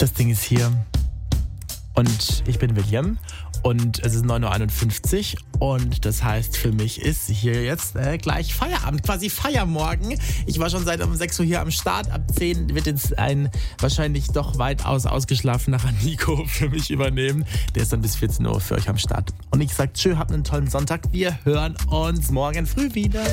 Das Ding ist hier. Und ich bin William und es ist 9.51 Uhr und das heißt, für mich ist hier jetzt gleich Feierabend, quasi Feiermorgen. Ich war schon seit um 6 Uhr hier am Start, ab 10 wird jetzt ein wahrscheinlich doch weitaus ausgeschlafener Nico für mich übernehmen. Der ist dann bis 14 Uhr für euch am Start. Und ich sag tschö, habt einen tollen Sonntag, wir hören uns morgen früh wieder.